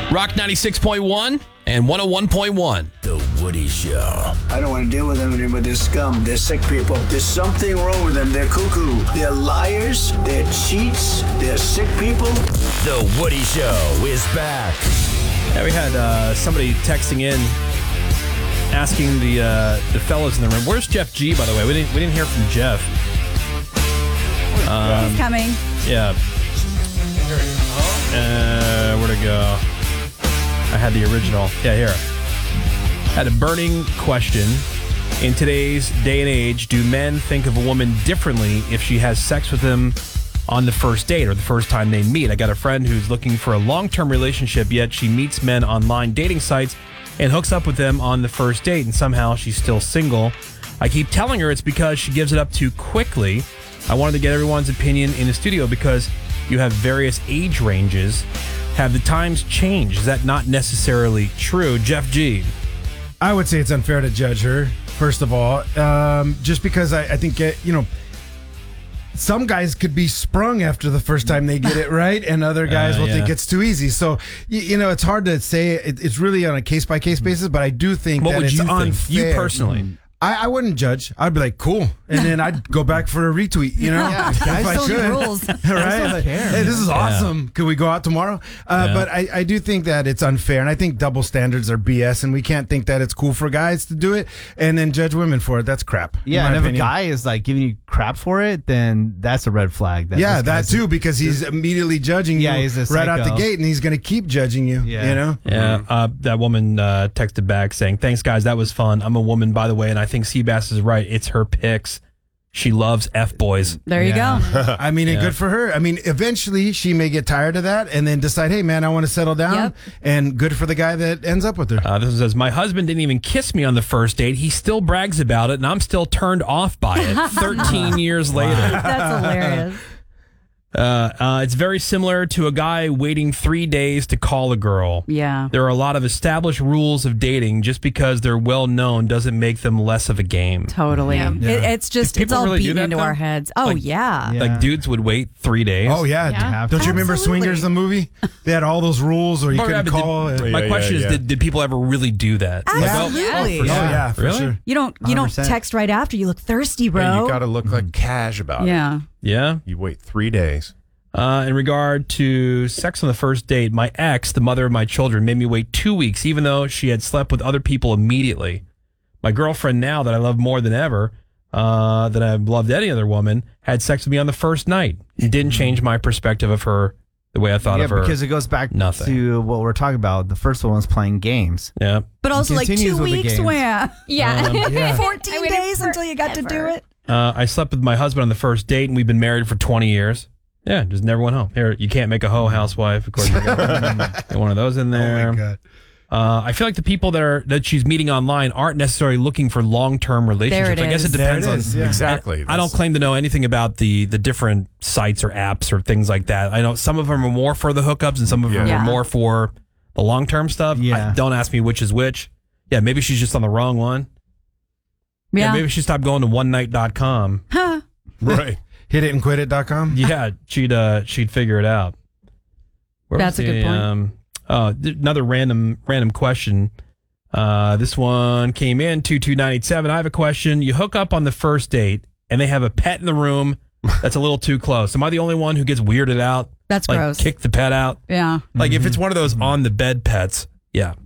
Rock 96.1 and 101.1. The Woody Show. I don't want to deal with them anymore. They're scum. They're sick people. There's something wrong with them. They're cuckoo. They're liars. They're cheats. They're sick people. The Woody Show is back. Yeah, we had somebody texting in asking the fellas in the room, where's Jeff G, by the way? We didn't hear from Jeff. He's coming. Yeah. Where'd it go? I had the original. Yeah, here. Had a burning question. In today's day and age, do men think of a woman differently if she has sex with them on the first date or the first time they meet? I got a friend who's looking for a long-term relationship, yet she meets men online dating sites and hooks up with them on the first date, and somehow she's still single. I keep telling her it's because she gives it up too quickly. I wanted to get everyone's opinion in the studio because you have various age ranges. Have the times changed? Is that not necessarily true? Jeff G. I would say it's unfair to judge her, first of all, just because I think, some guys could be sprung after the first time they get it right, and other guys will think it's too easy. So, it's hard to say. It's really on a case-by-case basis, but I do think that it's unfair. You personally? I wouldn't judge. I'd be like, cool. And then I'd go back for a retweet, Yeah, if I guys could. rules. Right? Like, hey, this is awesome. Could we go out tomorrow? But I do think that it's unfair. And I think double standards are BS. And we can't think that it's cool for guys to do it and then judge women for it. That's crap. Yeah, and if a guy is like giving you crap for it, then that's a red flag. That too, because he's immediately judging you right out the gate, and he's going to keep judging you, Yeah, that woman texted back saying, thanks, guys. That was fun. I'm a woman, by the way, and I think Seabass is right. It's her picks. She loves F-boys. There you go. I mean, and good for her. I mean, eventually she may get tired of that and then decide, hey, man, I want to settle down. Yep. And good for the guy that ends up with her. This one says, my husband didn't even kiss me on the first date. He still brags about it, and I'm still turned off by it 13 years later. That's hilarious. It's very similar to a guy waiting 3 days to call a girl. Yeah. There are a lot of established rules of dating. Just because they're well known doesn't make them less of a game. Totally. Yeah. It's just, it's all really beaten into our heads. Oh, yeah. Like dudes would wait 3 days. Oh, yeah. Don't you remember Swingers, the movie? They had all those rules, or you couldn't call. My question is, did people ever really do that? Absolutely. For sure. You don't 100%. text right after. You look thirsty, bro. Yeah, you got to look like cash about it. Yeah. You wait 3 days. In regard to sex on the first date, my ex, the mother of my children, made me wait 2 weeks, even though she had slept with other people immediately. My girlfriend now, that I love more than ever, that I've loved any other woman, had sex with me on the first night. It didn't change my perspective of her the way I thought of her. Because it goes back to what we're talking about. The first one was playing games. Yeah. But also like 2 Continues with the weeks games. where? 14 waited days until you got to do it. I slept with my husband on the first date, and we've been married for 20 years. Yeah, just never went home. Here, you can't make a hoe housewife. Of course, get one of those in there. Oh, my God. I feel like the people that she's meeting online aren't necessarily looking for long-term relationships. There it I guess is. it depends There on it is, yeah. Exactly. I don't claim to know anything about the different sites or apps or things like that. I know some of them are more for the hookups and some of them Yeah. are more for the long-term stuff. Yeah. Don't ask me which is which. Yeah, maybe she's just on the wrong one. Yeah. Maybe she stopped going to onenight.com. Right. HitItAndQuitIt.com. Yeah, she'd figure it out. Where That's was a good point. Another random question. This one came in 22987. I have a question. You hook up on the first date and they have a pet in the room that's a little too close. Am I the only one who gets weirded out? That's like, gross. Kick the pet out? Yeah. Like if it's one of those on the bed pets, yeah.